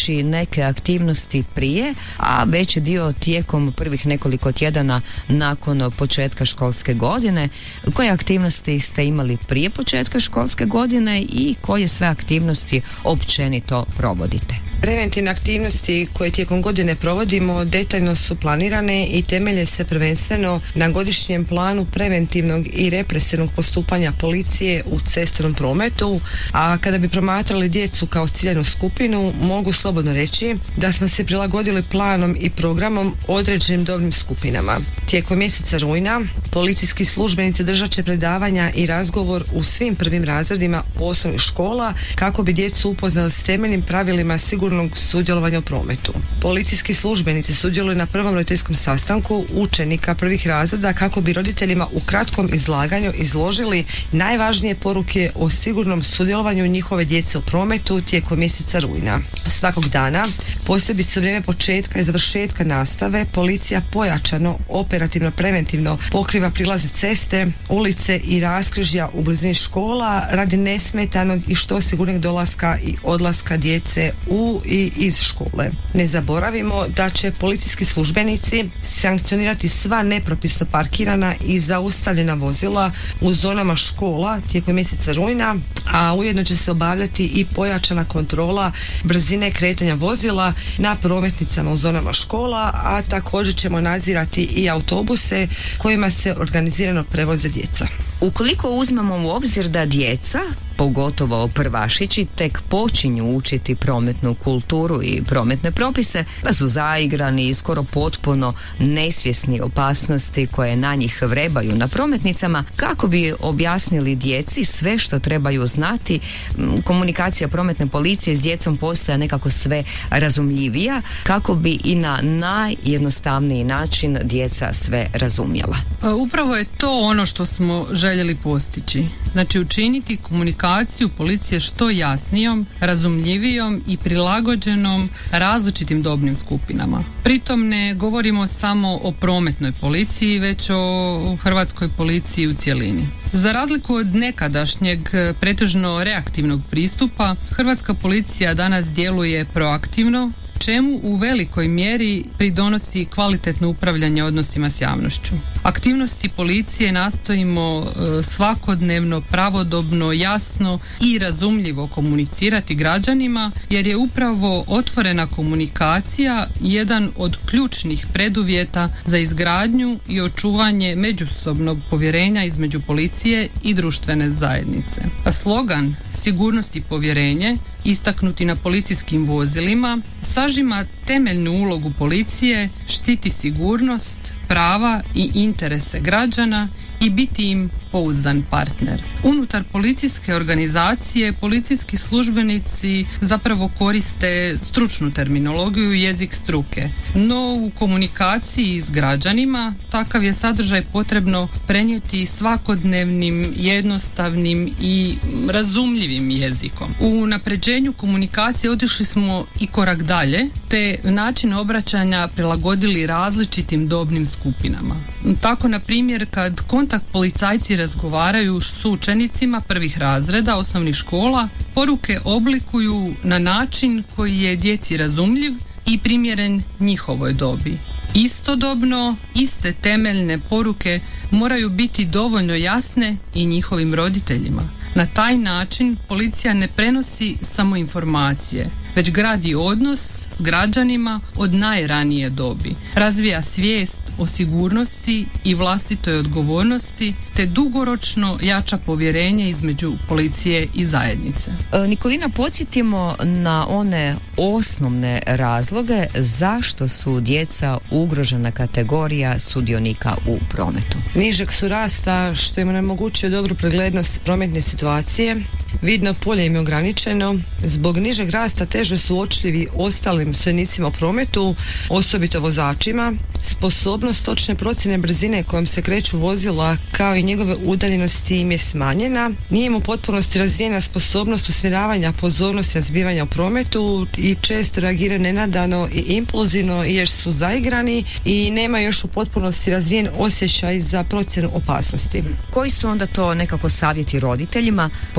pronaći neke aktivnosti prije, a veći dio tijekom prvih nekoliko tjedana nakon početka školske godine. Koje aktivnosti ste imali prije početka školske godine i koje sve aktivnosti općenito provodite? Preventivne aktivnosti koje tijekom godine provodimo detaljno su planirane i temelje se prvenstveno na godišnjem planu preventivnog i represivnog postupanja policije u cestovnom prometu, a kada bi promatrali djecu kao ciljanu skupinu, mogu slobodno reći da smo se prilagodili planom i programom određenim dobnim skupinama. Tijekom mjeseca rujna policijski službenici držat će predavanja i razgovor u svim prvim razredima osnovnih škola kako bi djecu upoznali s temeljnim pravilima sigurnog sudjelovanja u prometu. Policijski službenici sudjeluju na prvom roditeljskom sastanku učenika prvih razreda kako bi roditeljima u kratkom izlaganju izložili najvažnije poruke o sigurnom sudjelovanju njihove djece u prometu tijekom mjeseca rujna. Svakog dana, posebice u vrijeme početka i završetka nastave, policija pojačano, operativno, preventivno pokriva prilazne ceste, ulice i raskrižja u blizini škola radi nesmetanog i što sigurnijeg dolaska i odlaska djece u i iz škole. Ne zaboravimo da će policijski službenici sankcionirati sva nepropisno parkirana i zaustavljena vozila u zonama škola tijekom mjeseca rujna, a ujedno će se obavljati i pojačana kontrola brzine kretanja vozila na prometnicama u zonama škola, a također ćemo nadzirati i autobuse kojima se organizirano prevoze djeca. Ukoliko uzmemo u obzir da djeca, pogotovo prvašići, tek počinju učiti prometnu kulturu i prometne propise, da su zaigrani i skoro potpuno nesvjesni opasnosti koje na njih vrebaju na prometnicama, kako bi objasnili djeci sve što trebaju znati, komunikacija prometne policije s djecom postaje nekako sve razumljivija, kako bi i na najjednostavniji način djeca sve razumjela. Upravo je to ono što smo željeli postići. Znači, učiniti komunikaciju policije što jasnijom, razumljivijom i prilagođenom različitim dobnim skupinama. Pritom ne govorimo samo o prometnoj policiji, već o hrvatskoj policiji u cjelini. Za razliku od nekadašnjeg pretežno reaktivnog pristupa, hrvatska policija danas djeluje proaktivno, čemu u velikoj mjeri pridonosi kvalitetno upravljanje odnosima s javnošću. Aktivnosti policije nastojimo svakodnevno, pravodobno, jasno i razumljivo komunicirati građanima, jer je upravo otvorena komunikacija jedan od ključnih preduvjeta za izgradnju i očuvanje međusobnog povjerenja između policije i društvene zajednice. A slogan "Sigurnost i povjerenje", istaknuti na policijskim vozilima, sažima temeljnu ulogu policije štiti sigurnost, prava i interese građana i biti im pouzdan partner. Unutar policijske organizacije policijski službenici zapravo koriste stručnu terminologiju i jezik struke, no u komunikaciji s građanima takav je sadržaj potrebno prenijeti svakodnevnim, jednostavnim i razumljivim jezikom. U unapređenju komunikacije otišli smo i korak dalje, te način obraćanja prilagodili različitim dobnim skupinama. Tako, na primjer, kad kontakt policajci razgovaraju s učenicima prvih razreda osnovnih škola, poruke oblikuju na način koji je djeci razumljiv i primjeren njihovoj dobi. Istodobno, iste temeljne poruke moraju biti dovoljno jasne i njihovim roditeljima. Na taj način policija ne prenosi samo informacije, već gradi odnos s građanima od najranije dobi. Razvija svijest o sigurnosti i vlastitoj odgovornosti, te dugoročno jača povjerenje između policije i zajednice. Nikolina, podsjetimo na one osnovne razloge zašto su djeca ugrožena kategorija sudionika u prometu. Nižeg su rasta, što im onemogućuje dobru preglednost prometne situacije, vidno polje im je ograničeno, zbog nižeg rasta teže su uočljivi ostalim sudionicima u prometu, osobito vozačima. Sposobnost točne procjene brzine kojom se kreću vozila kao i njegove udaljenosti im je smanjena. Nije im u potpunosti razvijena sposobnost usmjeravanja pozornosti na zbivanja u prometu i često reagiraju nenadano i impulzivno jer su zaigrani i nema još u potpunosti razvijen osjećaj za procjenu opasnosti. Koji su onda to nekako savjeti roditeljima? Ponavljamo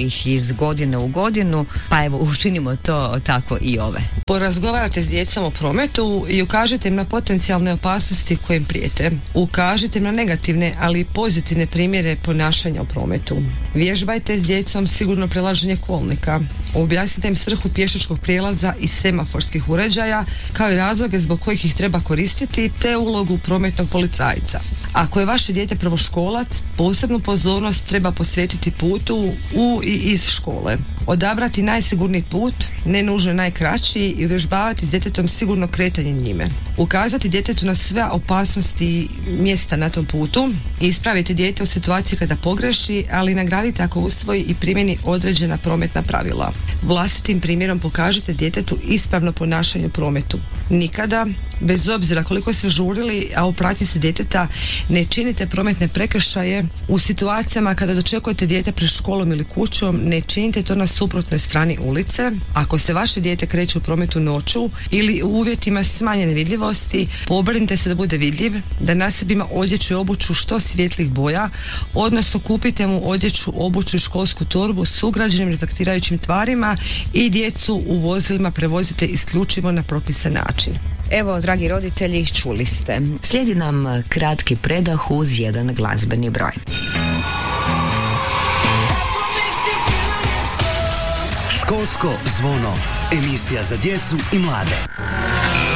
ih iz godine u godinu, pa evo učinimo to tako i ove. Porazgovarate s djecom o prometu i ukažite im na potencijalne opasnosti koje im prijete. Ukažite im na negativne, ali i pozitivne primjere ponašanja u prometu. Vježbajte s djecom sigurno prelaženje kolnika. Objasnite im svrhu pješačkog prijelaza i semaforskih uređaja, kao i razloge zbog kojih ih treba koristiti, te ulogu prometnog policajca. Ako je vaše dijete prvoškolac, posebnu pozornost treba posvetiti putu u i iz škole. Odabrati najsigurniji put, ne nužno najkraći, i uvježbavati s djetetom sigurno kretanje njime. Ukazati djetetu na sve opasnosti i mjesta na tom putu. Ispraviti dijete u situaciji kada pogreši, ali nagraditi ako usvoji i primjeni određena prometna pravila. Vlastitim primjerom pokažite djetetu ispravno ponašanje u prometu. Nikada, bez obzira koliko se žurili, a u pratnji se djeteta, ne činite prometne prekršaje u situacijama kada dočekujete dijete pred školom ili kućom. Ne činite to na suprotnoj strani ulice. Ako se vaše dijete kreće u prometu noću ili u uvjetima smanjene vidljivosti, pobrinite se da bude vidljiv, da na sebi ima odjeću i obuću što svjetlih boja, odnosno kupite mu odjeću, obuću i školsku torbu s ugrađenim reflektirajućim tvarima i djecu u vozilima prevozite isključivo na propisan način. Evo, dragi roditelji, čuli ste. Slijedi nam kratki predah uz jedan glazbeni broj. Školsko zvono, emisija za djecu i mlade.